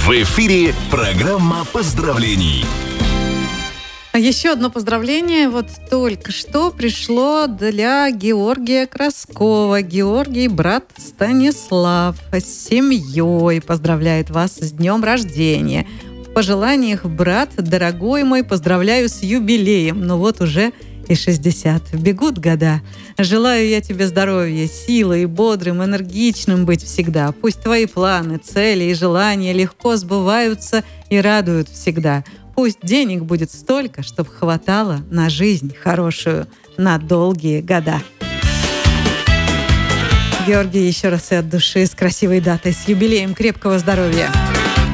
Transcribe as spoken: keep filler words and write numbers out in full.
В эфире программа поздравлений. Еще одно поздравление вот только что пришло для Георгия Краскова. Георгий, брат Станислав, с семьей поздравляет вас с днем рождения. В пожеланиях: брат, дорогой мой, поздравляю с юбилеем. Ну вот уже и шестьдесят. Бегут года. Желаю я тебе здоровья, силы и бодрым, энергичным быть всегда. Пусть твои планы, цели и желания легко сбываются и радуют всегда. Пусть денег будет столько, чтобы хватало на жизнь хорошую, на долгие года. Георгий, еще раз и от души, с красивой датой, с юбилеем, крепкого здоровья.